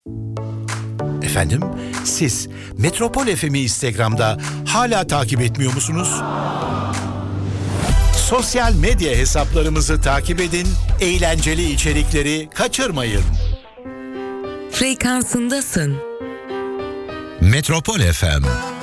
Efendim, siz Metropol FM'i Instagram'da hala takip etmiyor musunuz? Sosyal medya hesaplarımızı takip edin, eğlenceli içerikleri kaçırmayın. Frekansındasın. Metropol FM.